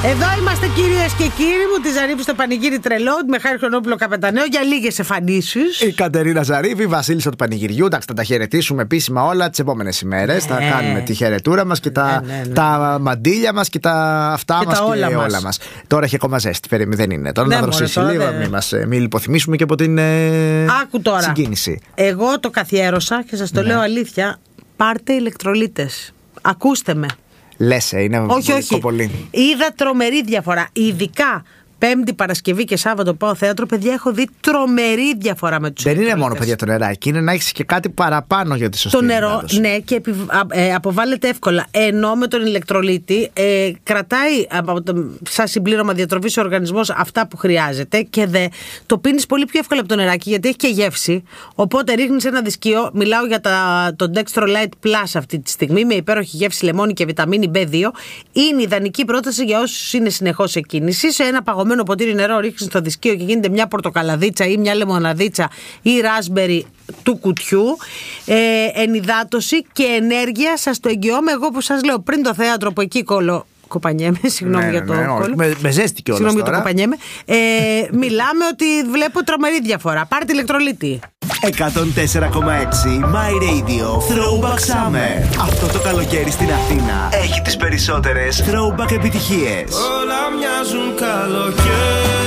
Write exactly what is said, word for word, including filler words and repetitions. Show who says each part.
Speaker 1: Εδώ είμαστε κυρίες και κύριοι μου, τη Ζαρίφη στο πανηγύρι τρελό, με Χάρη Χρονόπουλο Καπεταναίο για λίγες εμφανίσεις.
Speaker 2: Η Κατερίνα Ζαρίφη, Βασίλισσα του πανηγυριού. Εντάξει, θα τα χαιρετήσουμε επίσημα όλα τις επόμενες ημέρες.
Speaker 1: Ναι.
Speaker 2: Θα κάνουμε τη χαιρετούρα μας και τα,
Speaker 1: ναι, ναι, ναι.
Speaker 2: τα μαντίλια μας και τα αυτά
Speaker 1: και
Speaker 2: μας
Speaker 1: τα
Speaker 2: και
Speaker 1: όλα,
Speaker 2: όλα
Speaker 1: μας.
Speaker 2: μας. Τώρα έχει ακόμα ζέστη, περίμενε, δεν είναι. Τώρα
Speaker 1: Ναι,
Speaker 2: να
Speaker 1: μωρέ,
Speaker 2: δροσίσει
Speaker 1: τώρα
Speaker 2: λίγο,
Speaker 1: δεν-
Speaker 2: μην μας μην λιποθυμίσουμε και από την ε,
Speaker 1: Άκου τώρα.
Speaker 2: συγκίνηση.
Speaker 1: Εγώ το καθιέρωσα και σας το
Speaker 2: Ναι.
Speaker 1: λέω αλήθεια. Πάρτε ηλεκτρολίτες. Ακούστε με.
Speaker 2: Λες, ε, είναι
Speaker 1: Όχι, όχι.
Speaker 2: πολύ.
Speaker 1: Είδα τρομερή διαφορά. Ειδικά Πέμπτη, Παρασκευή και Σάββατο πάω θέατρο, παιδιά, έχω δει τρομερή διαφορά με τους
Speaker 2: Δεν είναι
Speaker 1: ηλεκτρολίτες.
Speaker 2: μόνο, παιδιά, το νεράκι. Είναι να έχεις και κάτι παραπάνω για τη σωστή
Speaker 1: Το νερό,
Speaker 2: ενυδάτωση.
Speaker 1: ναι, και επιβ- α- ε, αποβάλλεται εύκολα. Ενώ με τον ηλεκτρολίτη ε, κρατάει από το, σαν συμπλήρωμα διατροφής ο οργανισμός αυτά που χρειάζεται και δε, το πίνεις πολύ πιο εύκολα από το νεράκι γιατί έχει και γεύση. Οπότε ρίχνεις ένα δισκείο. Μιλάω για τα, το Dextro Light Plus αυτή τη στιγμή με υπέροχη γεύση λεμόνι και βιταμίνη μπι δύο. Είναι ιδανική πρόταση για όσους είναι συνεχώς σε κίνηση. Σε ένα παγωμένο ποτήρι νερό ρίχνεις στο δισκείο και γίνεται μια πορτοκαλαδίτσα ή μια λεμοναδίτσα ή ράσμπερι του κουτιού. Ε, ενυδάτωση και ενέργεια, σας το εγγυώμαι. Εγώ που σας λέω πριν το θέατρο που εκεί κολο... κοπανιέμαι, συγγνώμη
Speaker 2: Ναι,
Speaker 1: για
Speaker 2: ναι,
Speaker 1: το
Speaker 2: ναι, όχι.
Speaker 1: κόλλο.
Speaker 2: Με, με ζέστη κιόλας
Speaker 1: Συγγνώμη για το
Speaker 2: τώρα.
Speaker 1: κοπανιέμαι. Ε, μιλάμε ότι βλέπω τρομερή διαφορά. Πάρτε ηλεκτρολίτη.
Speaker 3: εκατόν τέσσερα κόμμα έξι My Radio Throwback Summer. Αυτό το καλοκαίρι στην Αθήνα έχει τις περισσότερες throwback επιτυχίες.
Speaker 4: Όλα μοιάζουν καλοκαίρι.